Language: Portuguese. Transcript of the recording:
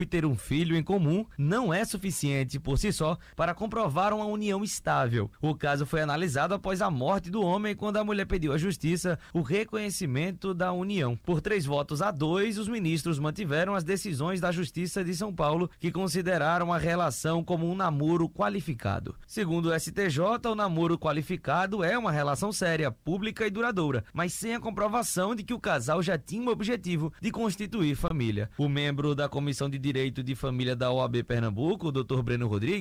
ter um filho em comum não é suficiente por si só para comprovar uma união estável. O caso foi analisado após a morte do homem, quando a mulher pediu à justiça o reconhecimento da união. Por 3 votos a 2, os ministros mantiveram as decisões da Justiça de São Paulo, que consideraram a relação como um namoro qualificado. Segundo o STJ, o namoro qualificado é uma relação séria, pública e duradoura, mas sem a comprovação de que o casal já tinha o objetivo de constituir família. O membro da Comissão de Direito de Família da OAB Pernambuco, o Dr. Breno Rodrigues,